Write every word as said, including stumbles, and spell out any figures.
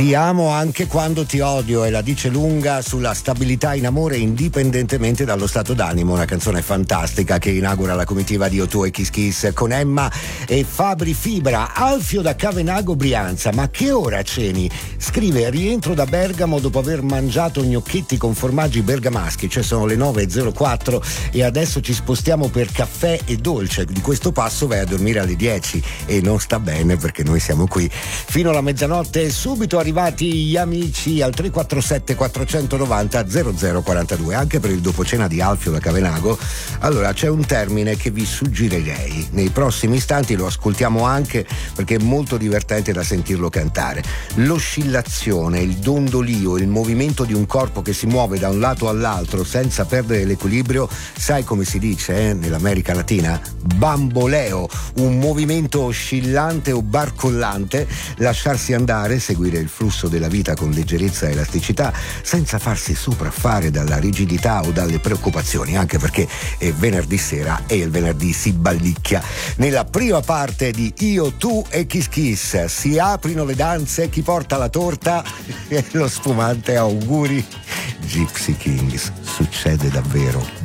Ti amo anche quando ti odio, e la dice lunga sulla stabilità in amore indipendentemente dallo stato d'animo. Una canzone fantastica che inaugura la comitiva di O due e Kiss Kiss con Emma e Fabri Fibra. Alfio da Cavenago, Brianza: ma che ora ceni? Scrive: rientro da Bergamo dopo aver mangiato gnocchetti con formaggi bergamaschi, cioè sono le nove e zero quattro e adesso ci spostiamo per caffè e dolce. Di questo passo vai a dormire alle dieci e non sta bene, perché noi siamo qui fino alla mezzanotte. Subito arrivati gli amici al tre quattro sette quattrocentonovanta zero zero quarantadue, anche per il dopo cena di Alfio da Cavenago. Allora, c'è un termine che vi suggerirei, nei prossimi istanti lo ascoltiamo anche perché è molto divertente da sentirlo cantare: l'oscillazione, il dondolio, il movimento di un corpo che si muove da un lato all'altro senza perdere l'equilibrio. Sai come si dice eh, nell'America Latina? Bamboleo, un movimento oscillante o barcollante, lasciarsi andare, seguire il flusso della vita con leggerezza e elasticità senza farsi sopraffare dalla rigidità o dalle preoccupazioni, anche perché è venerdì sera e il venerdì si ballicchia. Nella prima parte di Io, Tu e Kiss Kiss si aprino le danze, chi porta la torta e lo spumante. Auguri Gypsy Kings, succede davvero.